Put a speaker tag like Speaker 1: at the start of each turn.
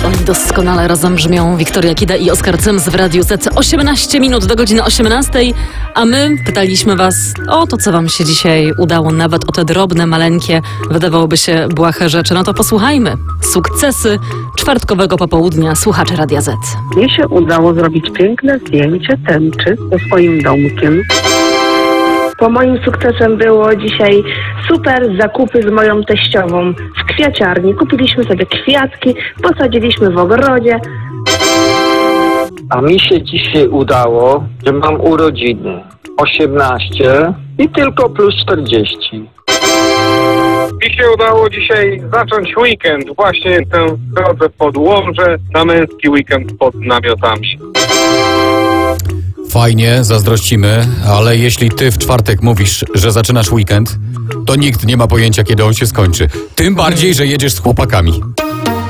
Speaker 1: oni doskonale razem brzmią. Wiktoria Kida i Oskar Cyms w Radiu Z. 18 minut do godziny 18, a my pytaliśmy was o to, co wam się dzisiaj udało, nawet o te drobne, maleńkie, wydawałoby się błahe rzeczy. No to posłuchajmy. Sukcesy czwartkowego popołudnia słuchaczy Radia Z.
Speaker 2: Mnie się udało zrobić piękne zdjęcie tęczy ze swoim domkiem.
Speaker 3: Bo moim sukcesem było dzisiaj super zakupy z moją teściową w kwiaciarni. Kupiliśmy sobie kwiatki, posadziliśmy w ogrodzie.
Speaker 4: A mi się dzisiaj udało, że mam urodziny 18 i tylko plus 40.
Speaker 5: Mi się udało dzisiaj zacząć weekend. Właśnie tę drodze pod Łomżę na męski weekend pod namiotami.
Speaker 6: Fajnie, zazdrościmy, ale jeśli ty w czwartek mówisz, że zaczynasz weekend, to nikt nie ma pojęcia, kiedy on się skończy. Tym bardziej, że jedziesz z chłopakami.